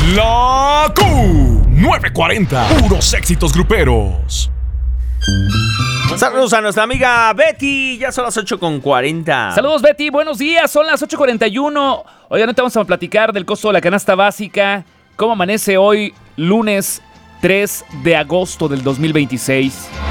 La Q940. Puros éxitos gruperos. Saludos a nuestra amiga Betty. Ya son las 8:40. Saludos, Betty. Buenos días. Son las 8:41. Oigan, ahorita vamos a platicar del costo de la canasta básica. ¿Cómo amanece hoy, lunes 3 de agosto del 2026?